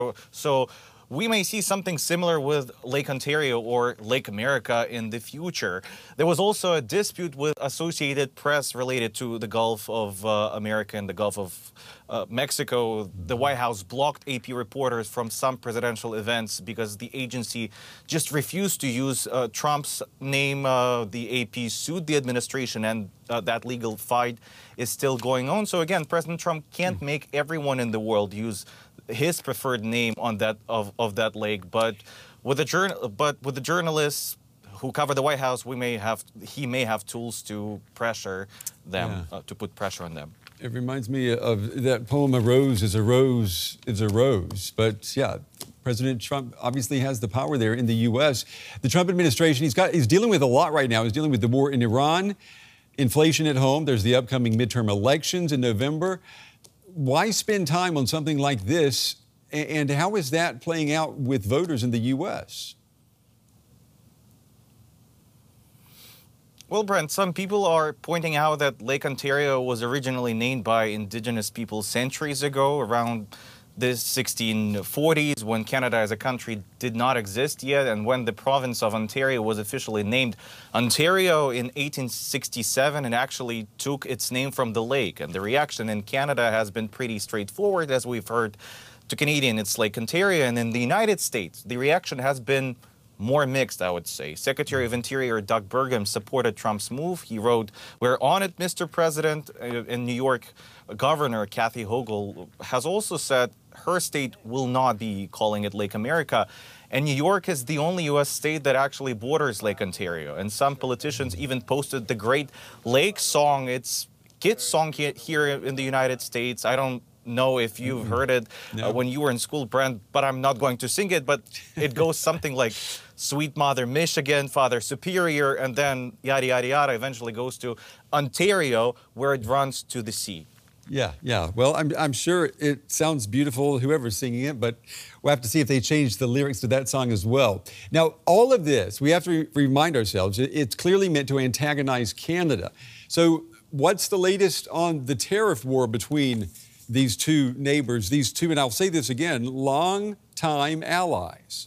So we may see something similar with Lake Ontario or Lake America in the future. There was also a dispute with Associated Press related to the Gulf of America and the Gulf of Mexico. The White House blocked AP reporters from some presidential events because the agency just refused to use Trump's name. The AP sued the administration, and that legal fight is still going on. So again, President Trump can't make everyone in the world use his preferred name on that of that lake, but with the journalists who cover the White House, he may have tools to pressure them, to put pressure on them. It reminds me of that poem, "A rose is a rose is a rose." But yeah, President Trump obviously has the power there in the U.S. The Trump administration, he's dealing with a lot right now. He's dealing with the war in Iran, inflation at home. There's the upcoming midterm elections in November. Why spend time on something like this, and how is that playing out with voters in the U.S.? Well, Brent, some people are pointing out that Lake Ontario was originally named by Indigenous people centuries ago, around the 1640s, when Canada as a country did not exist yet, and when the province of Ontario was officially named Ontario in 1867 and actually took its name from the lake. And the reaction in Canada has been pretty straightforward, as we've heard. To Canadian, it's Lake Ontario, and in the United States, the reaction has been more mixed, I would say. Secretary of Interior Doug Burgum supported Trump's move. He wrote, "We're on it, Mr. President." In New York, Governor Kathy Hochul has also said her state will not be calling it Lake America. And New York is the only U.S. state that actually borders Lake Ontario. And some politicians even posted the Great Lake song. It's kids' song here in the United States. I don't know if you've heard it when you were in school, Brent, but I'm not going to sing it. But it goes something like Sweet Mother Michigan, Father Superior, and then yada, yada, yada, eventually goes to Ontario, where it runs to the sea. Yeah. Well, I'm sure it sounds beautiful, whoever's singing it, but we'll have to see if they change the lyrics to that song as well. Now, all of this, we have to remind ourselves, it's clearly meant to antagonize Canada. So what's the latest on the tariff war between these two neighbors, these two, and I'll say this again, long-time allies?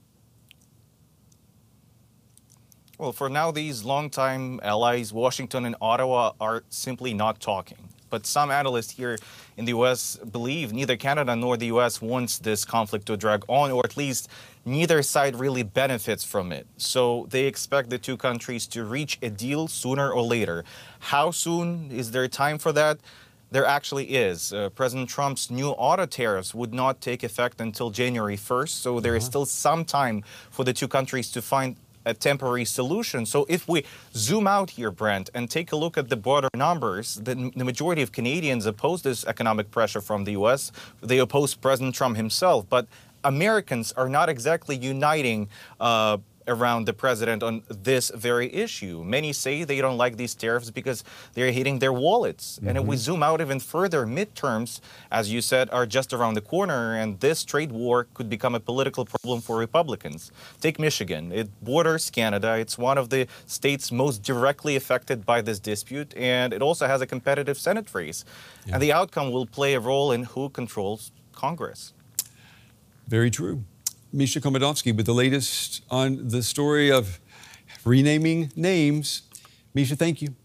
Well, for now, these longtime allies, Washington and Ottawa, are simply not talking. But some analysts here in the U.S. believe neither Canada nor the U.S. wants this conflict to drag on, or at least neither side really benefits from it. So they expect the two countries to reach a deal sooner or later. How soon? Is there time for that? There actually is. President Trump's new auto tariffs would not take effect until January 1st, so there is still some time for the two countries to find a temporary solution. So if we zoom out here, Brent, and take a look at the broader numbers, the majority of Canadians oppose this economic pressure from the U.S. They oppose President Trump himself, but Americans are not exactly uniting around the president on this very issue. Many say they don't like these tariffs because they're hitting their wallets. And if we zoom out even further, midterms, as you said, are just around the corner, and this trade war could become a political problem for Republicans. Take Michigan. It borders Canada. It's one of the states most directly affected by this dispute, and it also has a competitive Senate race. And the outcome will play a role in who controls Congress. Very true. Misha Komodovsky with the latest on the story of renaming names. Misha, thank you.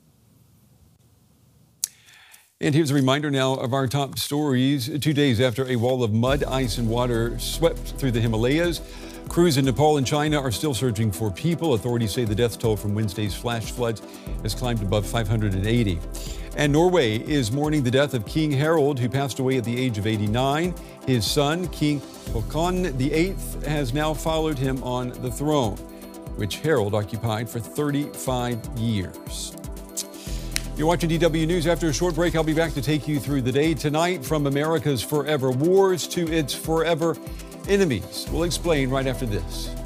And here's a reminder now of our top stories. 2 days after a wall of mud, ice, and water swept through the Himalayas, crews in Nepal and China are still searching for people. Authorities say the death toll from Wednesday's flash floods has climbed above 580. And Norway is mourning the death of King Harald, who passed away at the age of 89. His son, King Håkon VIII, has now followed him on the throne, which Harald occupied for 35 years. You're watching DW News. After a short break, I'll be back to take you through the day tonight, from America's forever wars to its forever enemies. We'll explain right after this.